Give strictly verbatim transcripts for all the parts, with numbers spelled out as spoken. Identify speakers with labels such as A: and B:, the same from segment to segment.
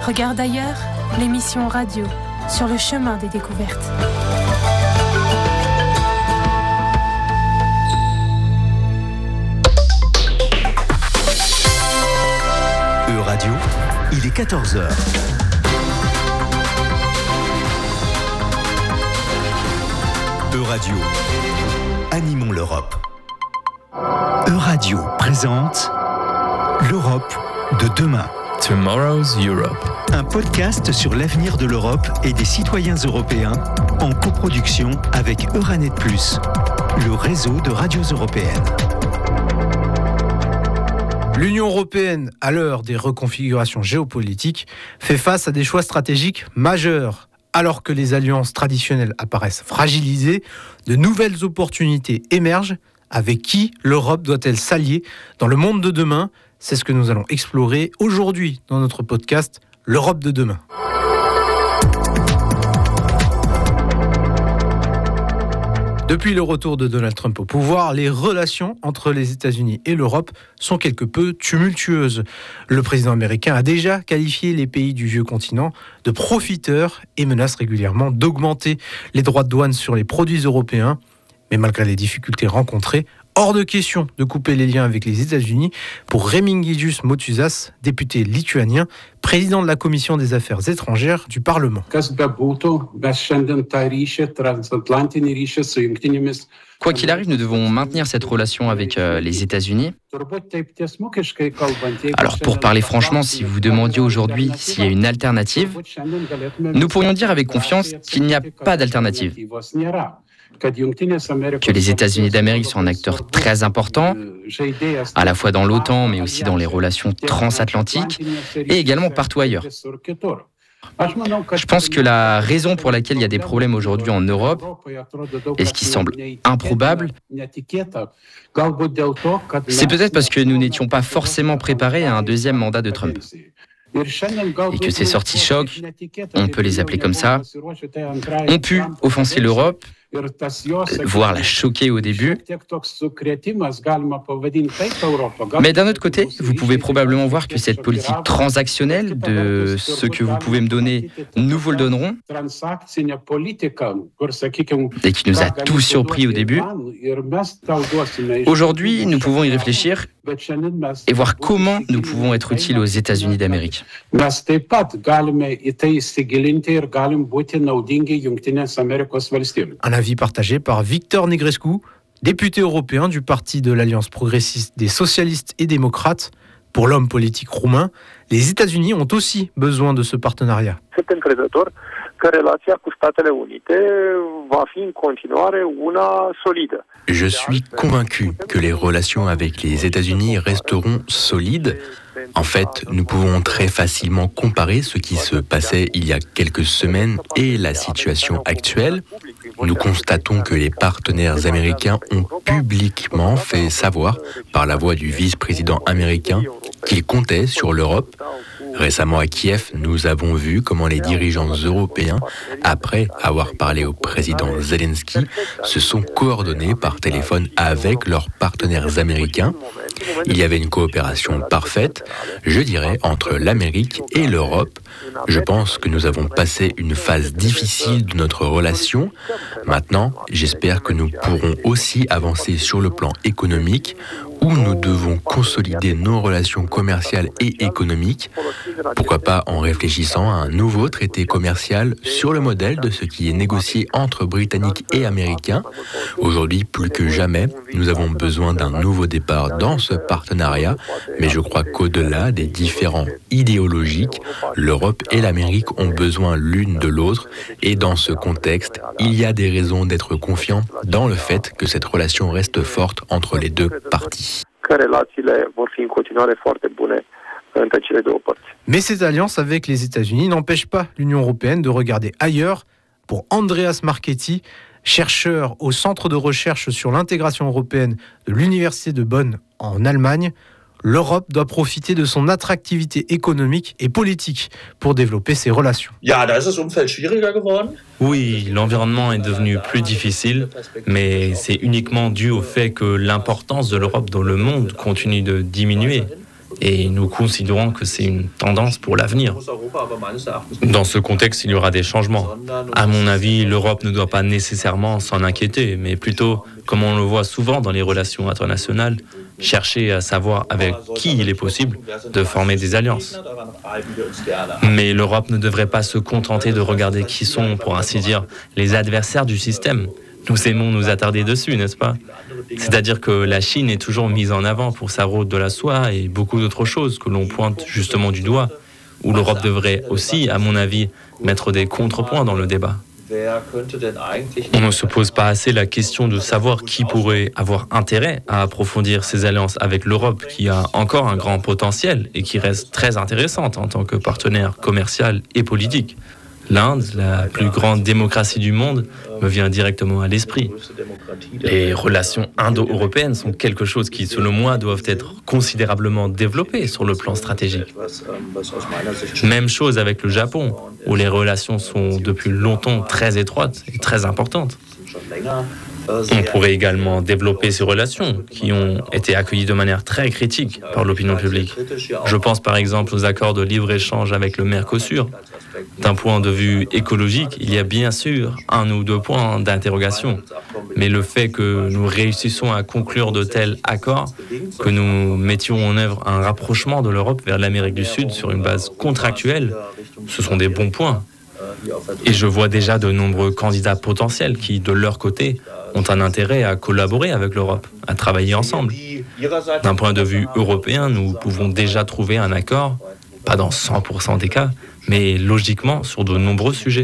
A: Regarde ailleurs, l'émission radio sur le chemin des découvertes.
B: Euradio, il est quatorze heures. Euradio, animons l'Europe. Euradio présente l'Europe de demain.
C: Tomorrow's Europe.
B: Un podcast sur l'avenir de l'Europe et des citoyens européens en coproduction avec Euranet plus, le réseau de radios européennes.
D: L'Union européenne, à l'heure des reconfigurations géopolitiques, fait face à des choix stratégiques majeurs. Alors que les alliances traditionnelles apparaissent fragilisées, de nouvelles opportunités émergent. Avec qui l'Europe doit-elle s'allier dans le monde de demain ? C'est ce que nous allons explorer aujourd'hui dans notre podcast L'Europe de demain. Depuis le retour de Donald Trump au pouvoir, les relations entre les États-Unis et l'Europe sont quelque peu tumultueuses. Le président américain a déjà qualifié les pays du vieux continent de profiteurs et menace régulièrement d'augmenter les droits de douane sur les produits européens. Mais malgré les difficultés rencontrées, hors de question de couper les liens avec les États-Unis pour Remigijus Motuzas, député lituanien, président de la Commission des Affaires étrangères du Parlement.
E: Quoi qu'il arrive, nous devons maintenir cette relation avec euh, les États-Unis. Alors, pour parler franchement, si vous demandiez aujourd'hui s'il y a une alternative, nous pourrions dire avec confiance qu'il n'y a pas d'alternative. Que les États-Unis d'Amérique sont un acteur très important, à la fois dans l'OTAN, mais aussi dans les relations transatlantiques, et également partout ailleurs. Je pense que la raison pour laquelle il y a des problèmes aujourd'hui en Europe, et ce qui semble improbable, c'est peut-être parce que nous n'étions pas forcément préparés à un deuxième mandat de Trump. Et que ces sorties chocs, on peut les appeler comme ça, ont pu offenser l'Europe, voire la choquer au début. Mais d'un autre côté, vous pouvez probablement voir que cette politique transactionnelle de ce que vous pouvez me donner, nous vous le donnerons, et qui nous a tous surpris au début. Aujourd'hui, nous pouvons y réfléchir et voir comment nous pouvons être utiles aux États-Unis d'Amérique.
D: Un avis partagé par Victor Negrescu, député européen du parti de l'Alliance progressiste des socialistes et démocrates. Pour l'homme politique roumain, les États-Unis ont aussi besoin de ce partenariat.
C: Je suis convaincu que les relations avec les États-Unis resteront solides. En fait, nous pouvons très facilement comparer ce qui se passait il y a quelques semaines et la situation actuelle. Nous constatons que les partenaires américains ont publiquement fait savoir, par la voix du vice-président américain, qu'ils comptaient sur l'Europe. Récemment à Kiev, nous avons vu comment les dirigeants européens, après avoir parlé au président Zelensky, se sont coordonnés par téléphone avec leurs partenaires américains. Il y avait une coopération parfaite, je dirais, entre l'Amérique et l'Europe. Je pense que nous avons passé une phase difficile de notre relation. Maintenant, j'espère que nous pourrons aussi avancer sur le plan économique, où nous devons consolider nos relations commerciales et économiques. Pourquoi pas en réfléchissant à un nouveau traité commercial sur le modèle de ce qui est négocié entre Britanniques et Américains. Aujourd'hui, plus que jamais, nous avons besoin d'un nouveau départ dans ce partenariat, mais je crois qu'au-delà des différends idéologiques, l'Europe et l'Amérique ont besoin l'une de l'autre, et dans ce contexte, il y a des raisons d'être confiant dans le fait que cette relation reste forte entre les deux parties.
D: Mais ces alliances avec les États-Unis n'empêchent pas l'Union européenne de regarder ailleurs. Pour Andreas Marchetti, chercheur au Centre de recherche sur l'intégration européenne de l'Université de Bonn en Allemagne, l'Europe doit profiter de son attractivité économique et politique pour développer ses relations.
F: Oui, l'environnement est devenu plus difficile, mais c'est uniquement dû au fait que l'importance de l'Europe dans le monde continue de diminuer. et nous considérons que c'est une tendance pour l'avenir. Dans ce contexte, il y aura des changements. À mon avis, l'Europe ne doit pas nécessairement s'en inquiéter, mais plutôt, comme on le voit souvent dans les relations internationales, chercher à savoir avec qui il est possible de former des alliances. Mais l'Europe ne devrait pas se contenter de regarder qui sont, pour ainsi dire, les adversaires du système. Nous aimons nous attarder dessus, n'est-ce pas ? C'est-à-dire que la Chine est toujours mise en avant pour sa route de la soie et beaucoup d'autres choses que l'on pointe justement du doigt, où l'Europe devrait aussi, à mon avis, mettre des contrepoints dans le débat. On ne se pose pas assez la question de savoir qui pourrait avoir intérêt à approfondir ses alliances avec l'Europe, qui a encore un grand potentiel et qui reste très intéressante en tant que partenaire commercial et politique. L'Inde, la plus grande démocratie du monde, me vient directement à l'esprit. Les relations indo-européennes sont quelque chose qui, selon moi, doivent être considérablement développées sur le plan stratégique. Même chose avec le Japon, où les relations sont depuis longtemps très étroites et très importantes. On pourrait également développer ces relations qui ont été accueillies de manière très critique par l'opinion publique. Je pense par exemple aux accords de libre-échange avec le Mercosur. D'un point de vue écologique, il y a bien sûr un ou deux points d'interrogation. Mais le fait que nous réussissons à conclure de tels accords, que nous mettions en œuvre un rapprochement de l'Europe vers l'Amérique du Sud sur une base contractuelle, ce sont des bons points. Et je vois déjà de nombreux candidats potentiels qui, de leur côté, ont un intérêt à collaborer avec l'Europe, à travailler ensemble. D'un point de vue européen, nous pouvons déjà trouver un accord, pas dans cent pour cent des cas, mais logiquement sur de nombreux sujets.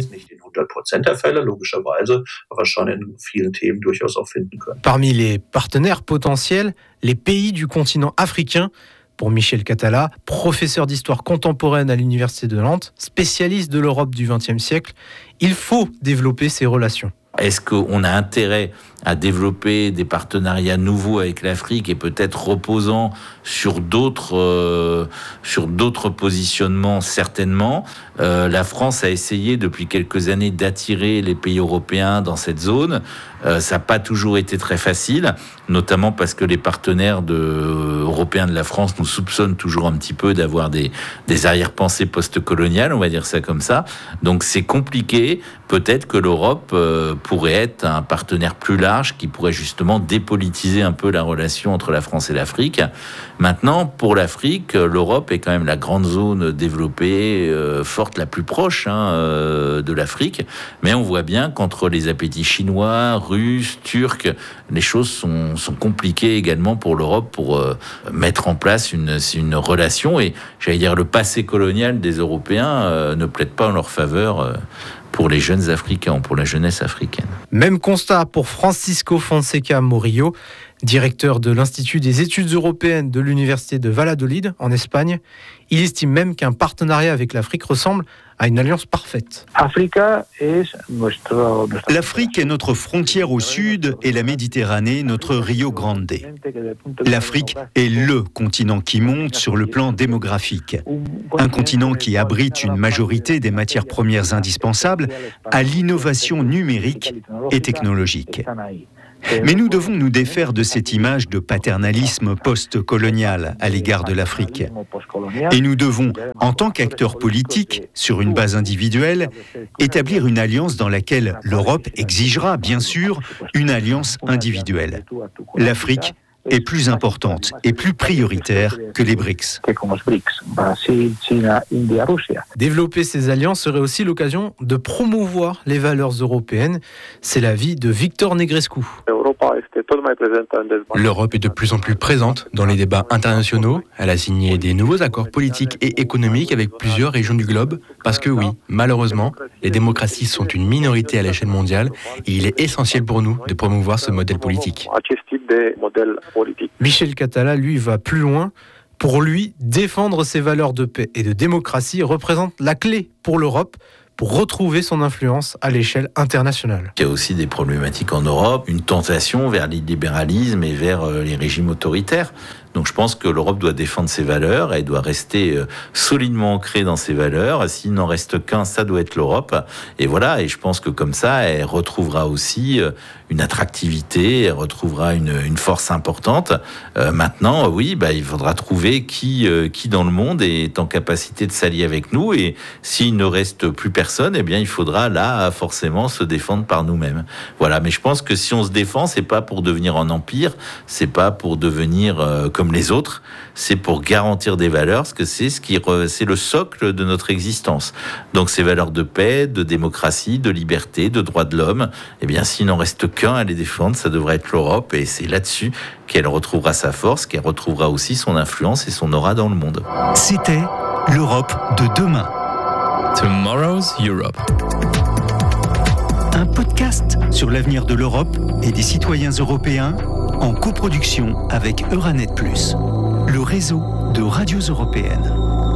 D: Parmi les partenaires potentiels, les pays du continent africain. Pour Michel Catala, professeur d'histoire contemporaine à l'Université de Nantes, spécialiste de l'Europe du vingtième siècle, il faut développer ces relations.
G: Est-ce qu'on a intérêt à développer des partenariats nouveaux avec l'Afrique et peut-être reposant sur d'autres, euh, sur d'autres positionnements certainement. Euh, la France a essayé depuis quelques années d'attirer les pays européens dans cette zone. Euh, ça n'a pas toujours été très facile, notamment parce que les partenaires de, euh, européens de la France nous soupçonnent toujours un petit peu d'avoir des, des arrière-pensées post-coloniales, on va dire ça comme ça. Donc c'est compliqué. Peut-être que l'Europe euh, pourrait être un partenaire plus large qui pourrait justement dépolitiser un peu la relation entre la France et l'Afrique. Maintenant, pour l'Afrique, l'Europe est quand même la grande zone développée, euh, forte, la plus proche hein, euh, de l'Afrique. Mais on voit bien qu'entre les appétits chinois, russes, turcs, les choses sont, sont compliquées également pour l'Europe pour euh, mettre en place une, une relation. Et j'allais dire, le passé colonial des Européens euh, ne plaide pas en leur faveur euh, pour les jeunes Africains, pour la jeunesse africaine.
D: Même constat pour Francisco Fonseca Morillo, directeur de l'Institut des études européennes de l'Université de Valladolid, en Espagne. Il estime même qu'un partenariat avec l'Afrique ressemble à une alliance parfaite.
B: L'Afrique est notre frontière au sud et la Méditerranée notre Rio Grande. L'Afrique est le continent qui monte sur le plan démographique. Un continent qui abrite une majorité des matières premières indispensables à l'innovation numérique et technologique. Mais nous devons nous défaire de cette image de paternalisme post-colonial à l'égard de l'Afrique. Et nous devons, en tant qu'acteurs politiques, sur une base individuelle, établir une alliance dans laquelle l'Europe exigera, bien sûr, une alliance individuelle. L'Afrique est plus importante et plus prioritaire que les B R I C S.
D: Développer ces alliances serait aussi l'occasion de promouvoir les valeurs européennes. C'est l'avis de Victor Negrescu.
C: L'Europe est de plus en plus présente dans les débats internationaux. Elle a signé des nouveaux accords politiques et économiques avec plusieurs régions du globe. Parce que oui, malheureusement, les démocraties sont une minorité à l'échelle mondiale et il est essentiel pour nous de promouvoir ce modèle politique.
D: Michel Catala, lui, va plus loin. Pour lui, défendre ces valeurs de paix et de démocratie représente la clé pour l'Europe pour retrouver son influence à l'échelle internationale.
G: Il y a aussi des problématiques en Europe, une tentation vers l'illibéralisme et vers les régimes autoritaires. Donc je pense que l'Europe doit défendre ses valeurs, elle doit rester solidement ancrée dans ses valeurs. S'il n'en reste qu'un, ça doit être l'Europe. Et voilà, et je pense que comme ça, elle retrouvera aussi une attractivité, elle retrouvera une, une force importante. Euh, maintenant, oui, bah, il faudra trouver qui, euh, qui dans le monde est en capacité de s'allier avec nous. Et s'il ne reste plus personne, eh bien, il faudra là forcément se défendre par nous-mêmes. Voilà. Mais je pense que si on se défend, c'est pas pour devenir un empire, c'est pas pour devenir euh, comme les autres, c'est pour garantir des valeurs, parce que c'est ce qui, re, c'est le socle de notre existence. Donc, ces valeurs de paix, de démocratie, de liberté, de droits de l'homme, eh bien, s'il n'en reste qu'un à les défendre, ça devrait être l'Europe, et c'est là-dessus qu'elle retrouvera sa force, qu'elle retrouvera aussi son influence et son aura dans le monde.
B: C'était l'Europe de demain.
F: Tomorrow's Europe.
B: Un podcast sur l'avenir de l'Europe et des citoyens européens en coproduction avec Euranet plus, le réseau de radios européennes.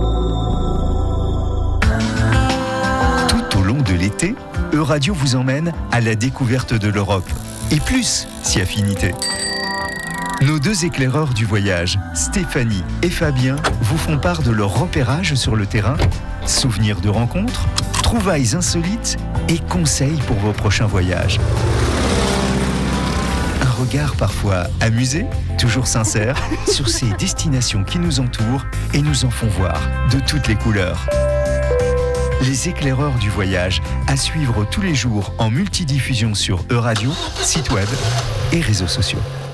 B: Tout au long de l'été, Euradio vous emmène à la découverte de l'Europe. Et plus, si affinité. Nos deux éclaireurs du voyage, Stéphanie et Fabien, vous font part de leur repérage sur le terrain, souvenirs de rencontres, trouvailles insolites et conseils pour vos prochains voyages. Un regard parfois amusé, toujours sincère, sur ces destinations qui nous entourent et nous en font voir de toutes les couleurs. Les éclaireurs du voyage, à suivre tous les jours en multidiffusion sur Euradio, site web et réseaux sociaux.